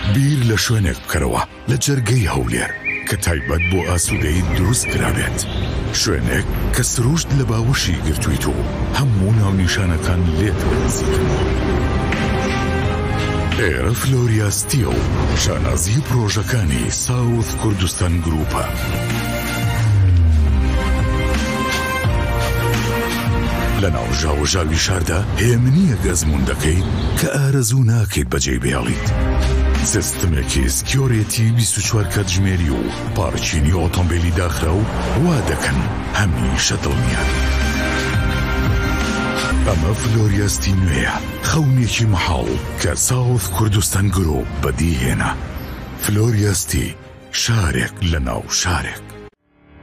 بیر لە شوێنێک بکەرەوە لە جەرگەی هەولێر کە تایبەت بۆ ئاسوودەیی دروست کرابێت، شوێنێک کە سروشت لە باوەشی گرتوویت و هەموو ناونیشانەکان لێت بنزیکن. ئێرە فلۆریاستی و شانازی پرۆژەکانی ساوث کوردستان گروپە. لە ناو ژاوەژاوی شاردا هێمنیە گەزمون دەکەیت کە ئارەزوو ناکەیت بەجێ بێڵیت. سیستمێکی سکیۆرێتی 24 کاتژمێری و پارچینی ئۆتۆمبیلی داخرا و وا دەکەن هەمیشە دڵنیان. ئەمە فلۆریاستی نوێیە، خەونێکی مەحاڵ کە ساوث کوردستان گرۆپ بەدیهێنا. فلۆریاستی، شارێک لە ناو شارێک.